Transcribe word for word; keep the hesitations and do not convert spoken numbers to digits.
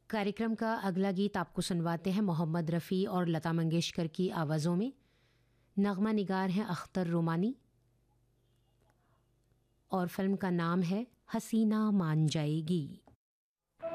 कार्यक्रम का अगला गीत आपको सुनवाते हैं मोहम्मद रफ़ी और लता मंगेशकर की आवाज़ों में। नगमा निगार हैं अख्तर रोमानी और फिल्म का नाम है हसीना मान जाएगी।